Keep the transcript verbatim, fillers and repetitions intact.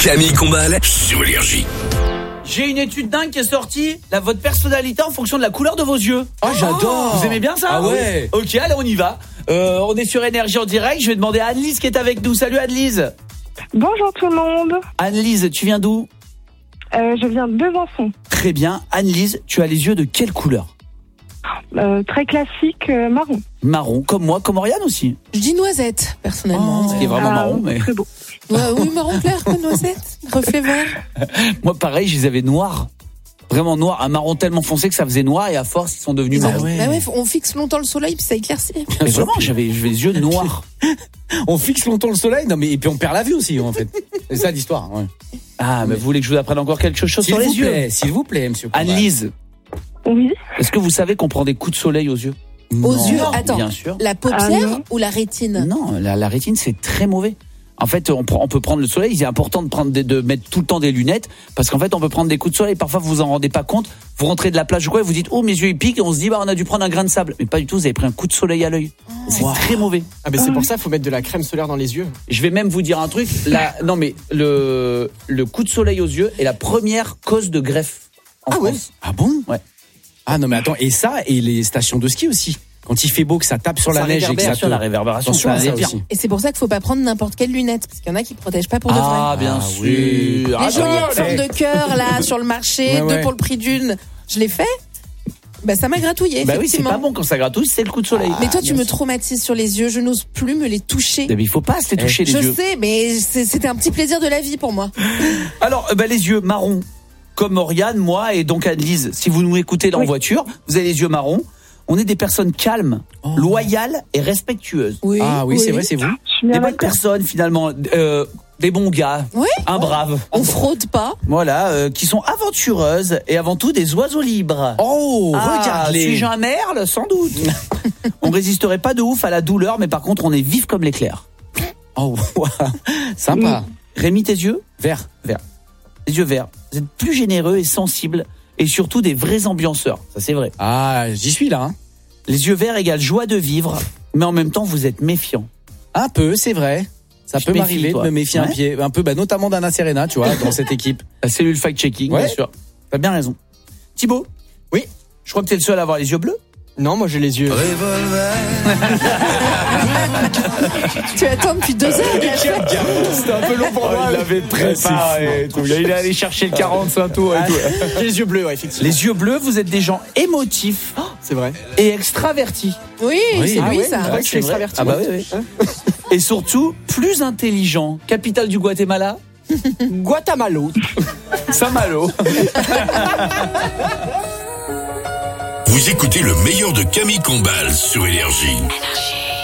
Camille Combal sur Énergie. J'ai une étude dingue qui est sortie. Là, votre personnalité en fonction de la couleur de vos yeux. Oh, j'adore. Vous aimez bien ça? Ah ouais. Ok, allez, on y va. Euh, on est sur Énergie en direct. Je vais demander à Anne-Lise qui est avec nous. Salut Anne-Lise. Bonjour tout le monde. Anne-Lise, tu viens d'où? Euh, je viens de Besançon. Très bien. Anne-Lise, tu as les yeux de quelle couleur? Euh, très classique, euh, marron. Marron, comme moi, comme Oriane aussi. Je dis noisette, personnellement. Ce qui est vraiment Ah, marron, mais très beau. Ouais, oui, marron clair, pas noisette. Reflet vert. moi, pareil, je les avais noirs. Vraiment noirs. Un marron tellement foncé que ça faisait noir et à force, ils sont devenus marrons. Bah ouais, on fixe longtemps le soleil puis ça éclaircit. Mais vraiment, j'avais, j'avais les yeux noirs. On fixe longtemps le soleil, non mais et puis on perd la vue aussi en fait. C'est ça l'histoire. Ouais. Ah, mais vous voulez que je vous apprenne encore quelque chose S'il sur vous les yeux? plaît, s'il vous plaît, monsieur. Combal. Anne-Lise, Oui. est-ce que vous savez qu'on prend des coups de soleil aux yeux? Aux Non. yeux, Non, attends. bien sûr. La paupière Ah, non. ou la rétine? Non, la, la rétine, c'est très mauvais. En fait, on, prend, on peut prendre le soleil. C'est important de prendre des, de mettre tout le temps des lunettes parce qu'en fait, on peut prendre des coups de soleil. Parfois, vous vous en rendez pas compte. Vous rentrez de la plage ou quoi, et vous dites oh mes yeux ils piquent. Et on se dit bah on a dû prendre un grain de sable. Mais pas du tout. Vous avez pris un coup de soleil à l'œil. C'est Wow. très mauvais. Ah mais c'est pour ça qu'il faut mettre de la crème solaire dans les yeux. Je vais même vous dire un truc. La, non mais le le coup de soleil aux yeux est la première cause de greffe en Ah ouais. France. Ah bon? Ouais. Ah non mais attends, et ça et les stations de ski aussi. Quand il fait beau, que ça tape sur la Ça neige et que réverbère ça Sur te... la réverbération, Attention ça à ça allait bien. aussi. Et c'est pour ça qu'il faut pas prendre n'importe quelle lunette parce qu'il y en a qui protègent pas pour de Ah vrai. bien Ah sûr. oui. Les Ah, jolies non, en forme eh. de cœur là sur le marché, Ouais, deux ouais. pour le prix d'une. Je l'ai fait. Bah ça m'a gratouillé. Bah oui, c'est effectivement. pas bon quand ça gratouille, c'est le coup de soleil. Mais toi, tu bien me sûr. traumatises sur les yeux. Je n'ose plus me les toucher. Mais il faut pas se les toucher les Je yeux. sais, mais c'est- c'était un petit plaisir de la vie pour moi. Alors, euh, bah, les yeux marrons, comme Oriane, moi et donc Anne-Lise. Si vous nous écoutez là en Oui. voiture, vous avez les yeux marrons. On est des personnes calmes, Oh. loyales et respectueuses. Oui. Ah oui, c'est vrai, c'est vous. Je suis Des bien bonnes d'accord. personnes finalement, euh, des bons gars, Oui. un brave. On fraude pas. Voilà, euh, qui sont aventureuses et avant tout des oiseaux libres. Oh, Ah, regarde-les. suis-je un merle? Sans doute. On résisterait pas de ouf à la douleur, mais par contre, on est vif comme l'éclair. Oh, wow. Sympa. Rémi, tes yeux? Vert. Vert. Les yeux verts. Vous êtes plus généreux et sensibles et surtout des vrais ambianceurs. Ça, c'est vrai. Ah, j'y suis là. Hein. Les yeux verts égale joie de vivre, mais en même temps, vous êtes méfiant. Un peu, c'est vrai. Ça Je peut te méfie, m'arriver de toi. me méfier un Ouais. pied, un peu, bah, notamment d'Anna Serena, tu vois, dans cette équipe. La cellule fact-checking, Ouais. bien sûr. T'as bien raison. Thibaut? Oui. Je crois que t'es le seul à avoir les yeux bleus. Non, moi j'ai les yeux. Tu attends depuis deux heures. il a fait. C'était un peu long pour moi. Il l'avait préparé. et tout. Il est allé chercher le quarante-cinq tours et tout. J'ai les yeux bleus, ouais, effectivement. Les yeux bleus, vous êtes des gens émotifs C'est vrai. et extravertis. Oui, Oui. c'est Ah lui ouais, ça. c'est vrai que je suis C'est vrai. extraverti. Ah bah oui, oui. Et surtout, plus intelligent. Capitale du Guatemala, Guatemala. Saint-Malo. Vous écoutez le meilleur de Camille Combal sur Énergie.